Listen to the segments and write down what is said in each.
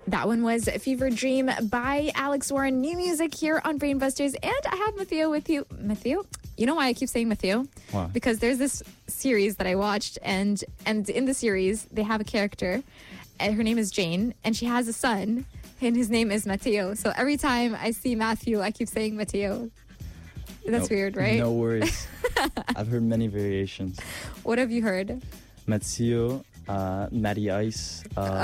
That one was Fever Dream by Alex Warren. New music here on Brainbusters. And I have Matteo with you. Matteo? You know why I keep saying Matteo? Why? Because there's this series that I watched, and in the series, they have a character, and her name is Jane, and she has a son, and his name is Matteo. So every time I see Matthew, I keep saying Matteo. That's weird, right? No worries. I've heard many variations. What have you heard? Matteo, Matty Ice,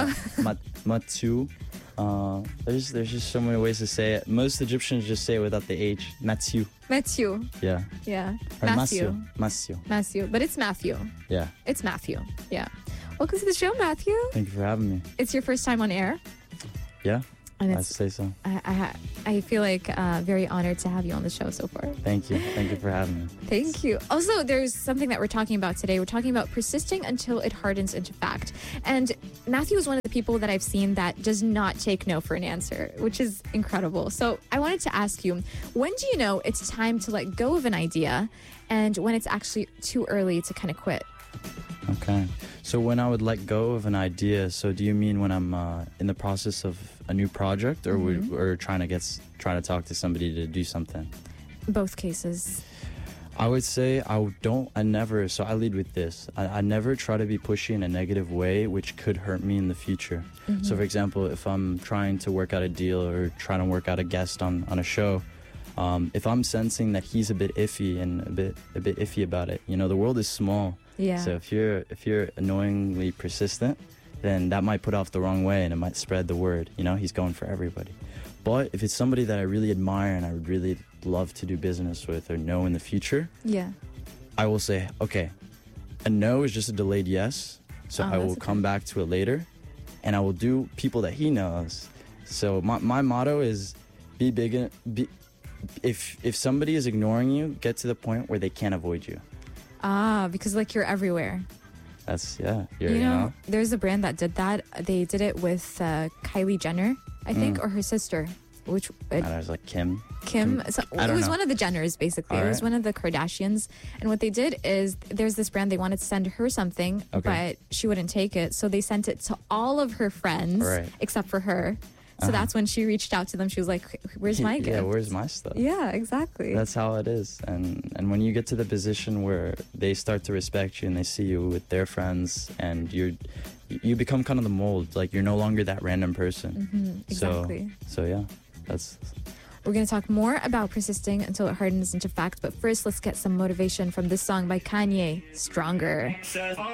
Matsu. There's just so many ways to say it. Most Egyptians just say it without the H. Matsu. Matthew. Yeah. Yeah. Or Matthew. Matthew. But it's Matthew. Yeah. It's Matthew. Yeah. Welcome to the show, Matthew. Thank you for having me. It's your first time on air. Yeah. And I'd say so. I feel like very honored to have you on the show so far. Thank you. Thank you for having me. Thank you. Also, there's something that we're talking about today. We're talking about persisting until it hardens into fact. And Matthew is one of the people that I've seen that does not take no for an answer, which is incredible. So I wanted to ask you, when do you know it's time to let go of an idea and when it's actually too early to kind of quit? Okay. So when I would let go of an idea, so do you mean when I'm in the process of a new project, or or trying to talk to somebody to do something? Both cases. I would say I lead with this. I never try to be pushy in a negative way, which could hurt me in the future. So for example, if I'm trying to work out a deal or trying to work out a guest on a show, if I'm sensing that he's a bit iffy and a bit iffy about it, you know, the world is small. Yeah. So if you're annoyingly persistent, then that might put off the wrong way and it might spread the word. You know, he's going for everybody. But if it's somebody that I really admire and I would really love to do business with or know in the future, yeah, I will say, okay, a no is just a delayed yes. So I will come back to it later, and I will do people that he knows. So my motto is be big. If somebody is ignoring you, get to the point where they can't avoid you. Because like you're everywhere. That's, you know, there's a brand that did that. They did it with Kylie Jenner, I think, or her sister, which I was like Kim. So it was one of the Jenners, basically. All it was right. one of the Kardashians. And what they did is there's this brand, they wanted to send her something, but she wouldn't take it. So they sent it to all of her friends, except for her. So that's when she reached out to them. She was like, where's my gift? Yeah, where's my stuff? Yeah, exactly. That's how it is. And when you get to the position where they start to respect you and they see you with their friends and you become kind of the mold. Like, you're no longer that random person. Exactly. So yeah, that's... We're going to talk more about persisting until it hardens into fact. But first, let's get some motivation from this song by Kanye, Stronger.